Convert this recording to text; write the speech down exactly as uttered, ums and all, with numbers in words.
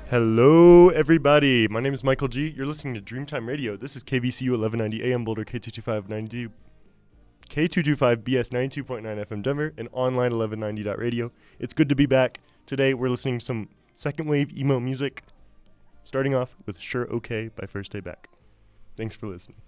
Hello, everybody. My name is Michael G. You're listening to Dreamtime Radio. This is K V C U eleven ninety A M Boulder, K two twenty-five ninety, K two twenty-five B S ninety-two point nine F M Denver, and online eleven ninety dot radio. It's good to be back. Today, we're listening to some second wave emo music, starting off with Sure Okay by First Day Back. Thanks for listening.